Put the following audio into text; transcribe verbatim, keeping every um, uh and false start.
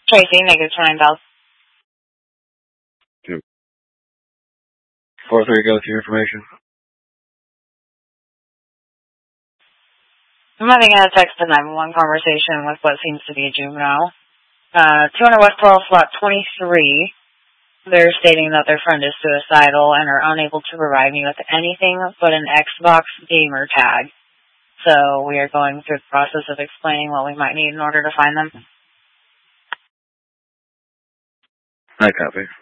Tracy, negative twenty-nine bells. Two. four three, go with your information. I'm having a text to nine one one conversation with what seems to be a juvenile. Uh, two hundred West twelve, slot twenty-three. They're stating that their friend is suicidal and are unable to provide me with anything but an Xbox gamer tag. So we are going through the process of explaining what we might need in order to find them. I copy.